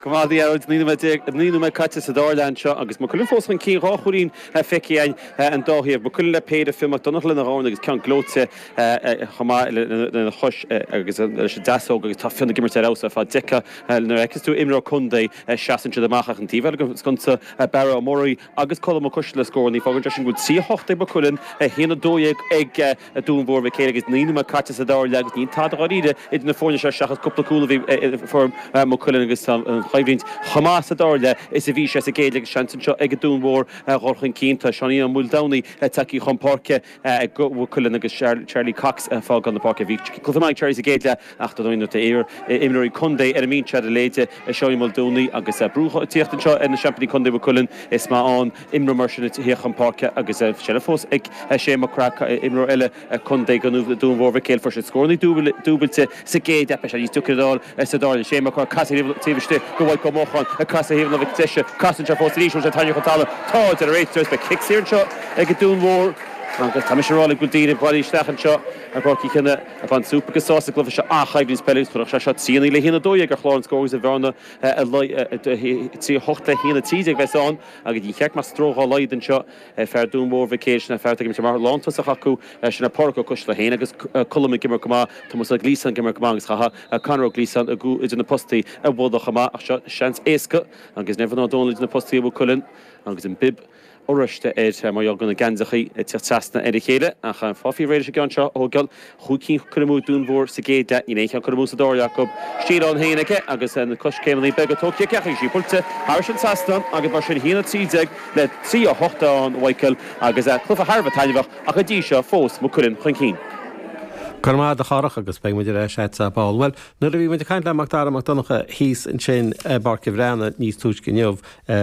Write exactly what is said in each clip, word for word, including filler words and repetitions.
Commodity out ní ní me caite sa dáirlein seo agus má chuann fós an cí ráchúín feiceáin an dóhíomh, má chuann le péidir film donnach le naráin agus cean glóte chomá na chus agus se dasóg agus tá finna gimmar ása fá dica na ecus tú imrá chundé seasan siad amachach an tíbhil agus gunsa bara móí agus colm cos le scóir ní fágan sin go sí hochtta ba chuann hína dóag ag dúnmhór cé agus ní me caite sa dáir legus ní tá áíide idir na fórne se seachas cúpla cúla bhí form má chuann agus chaimhínt Hamas a dáile is a bhí sé a géalaigh seanan seo ag dúnmhór chorchain cínta seaní an múl daní takeí chumpáce chuann agus Charlie Cox fá gan na park bhí chumáid Charlie a géile ach doine éir imí chundé ar mín sead a léite seoí mú dúnaí agus brúcha tíochtta seo na seampaní chundé chuann is má an imre mar sinna hí chumpáce agus se fós ag sé marrá imre eile chundé ganú dúnmhór céil for se scóirnaí dúbailte sa géad epe sé tucadáil sa dáil sé mar tíiste go bhhaid go mochan a casa híomh na bhicteise casan se fós ríisiú a taine chutála tá a réitús be kicksíir seo ag go dúnmhór agus tá serála go dtíine bailí stechan seo a bhí cinna a ban súpa gosása glufa se a chaimlín spelús for se se tíana le hína dóide gur chlán scóir a bhena tí hochtta hína tíide bheitán agus dí check mar stróá leid an seo fer dúnmhór vacation a fer se mar látas a chaú sin na porco cos le héna agus colm gimar goá tá mu a glísan gimar gomangus chaha a canró glísan a gú idir na postí a bhd chamá ach se seans éca agus nefh ná dóid na postí bh chuann agus an bib Oriste é mar gona gansachaí teachtasna ar chéile a chu fáfií réidir se gan seo ógal chucín chumú dúnmhór sa géide í écha chumú sa dá Jacob síán héanaige agus na coscéimnaí be tóci cecha sí pulte Har sin tastan agus mar sin hína tíideag le trí a hochtaán Wakel agus clufa Harbh tailehah a chu dtí seo fós mo chuann chun cín. Carmá a charach agus be muidir é sé a ball. Well, nu a bhí muidir caiint le amach amach donnacha híos an sin barca bhreanna níos túis gniuh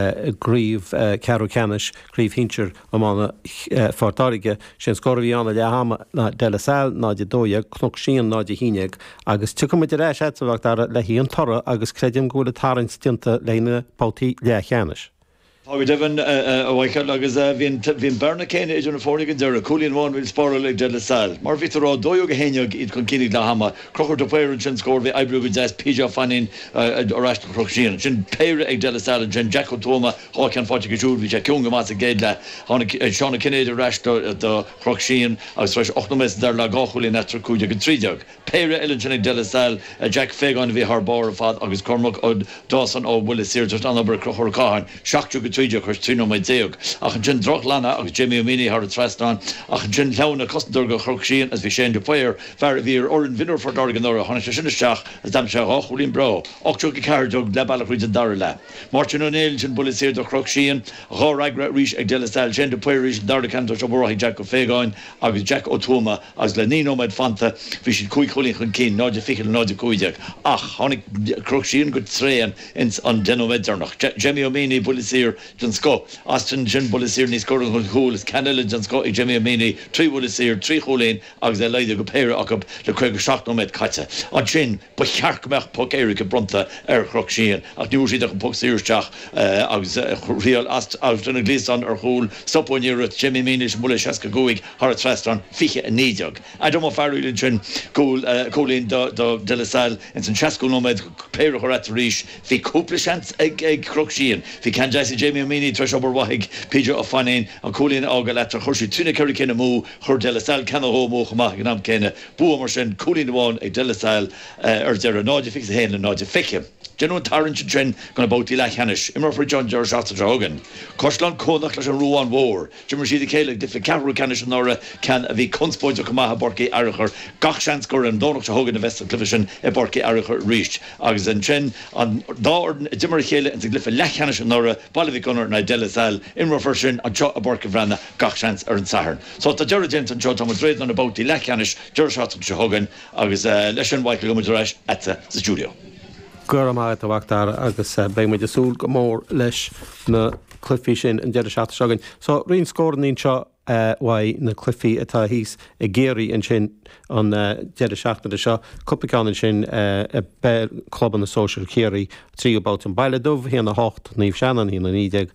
gríomh cearú ceannis, gríomh hinseir ammána fortáige sin scóirhíánna le hama na deile saoil náide dóide cnoc síon náide híineag agus tu muidir é sé bhacht le híon torra agus creidim gúla tarint stianta léna pátaí le cheannis. Tá devan a bhaicil agus bhíon berna céine idir na fórnig an deire cúlíonn bháin bhfuil spára le deile saoil. Mar bhítarrá dóú go héineag iad chun cinnig le hama, crochar do péir sin scóir bhí ebrú go deas píide fanin áráist na crochsíon. Sin péire ag deile saoil sin Jack O'Toma há cean fáte go dúr bhí sé ciúnga más a géad le seánna cinnéad aráist do crochsíon agus reis ochnames dar le gáchúlín etra cúide go trídeag. Péire eile sin ag deile saoil Jack Fégan bhí th bar a fad agus Cormac ó Dawson ó bhfuil síir just an obair crochar cáin. Seachtú go tríide chuir trí nó déog. Ach an sin droch lena agus Jimmy O'Meany har a trestán ach an sin leanna costador go chrochsíon as bhí sé de péir fear bhír or an vinner for dargan nóra hána sé sinna seach as dam se áchúlín bra. Ochtrú go ceirdeog le bailach chuid an dar le. Martin O'Neill sin bulasíir do chrochsíon gá ragra ríis ag deile saoil sin de péir ríis dar de canto seborthaí Jack O'Fégáin agus Jack O'Toma agus le ní nóid fanta bhí sin cúig cholín chun cín náide fichiil náide cúideag. Ach tháinig chrochsíon go tréan ins an denóid darnach. Jimmy O'Meany bulasíir John Scott, Aston Jin Bulisir ní scoring chun húil is Canada John Scott ag Jimmy O'Meany trí Bulisir trí cholín agus é leidir go péire ach le chuig go seach nóid caite. An sin ba chearcmeach po éire go bronta ar chrochsíon ach dúir siad an poíirteach agus rial ána glíán ar húil stopúíir Jimmy O'Meany sin bula seaca goig har a trestán fiche a níideag. A do má farúilinn sin cholín do deile saoil in san seaca nóid péire chorat ríis hí cúpla seans ag chrochsíon. Hí can Jesse Jamie O'Meany treis obair waig Peter O'Fannin an cúlín ága letar chuirsí túna ceir cinna mú chur deile saoil cena ó mó chamach an am céine bu mar sin cúlín bháin ag deile saoil ar deire náide fi héin le náide fiche. Genú tarint trin gona bótí le cheannis imar for John George Hagan. Coslan cónach leis an rúán mhór. Jimar siad céile difa cehrú ceannis an ára can a bhí conspóid go maithe borcaí airichar gach seans gur an dónach se Hagan a West Cliffisin e borcaí airichar ríist. Agus an sin an dáir dimar chéile an glyfa le cheannis an ára bailhí gunnar na deile saoil imar for sin an seo a borca bhreanna gach seans ar an saharn. So tá deire gent an seo tá réad an a bótí le cheannis George Hagan agus leis an bhaicil go éis ete sa stúdio. Gur am áit a bhachtár agus bé muid a súl go mór leis na clufií sin an deidir seachta segan. So rion scóirnaín seo bhaid na clufií atá híos i géirí an sin an deidir seachta seo cupicáin sin cluban na social chéirí trí about an baile dubh híana na hocht níomh seanan híana nídeag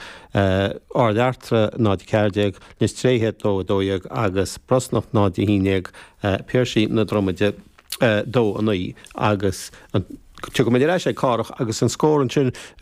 ádeartra náide ceirdeag níos tréthe dó a dóideag agus prosnach náide híineag piarsí na dromaide dó an í agus tu go mé sé cách agus an scór an sin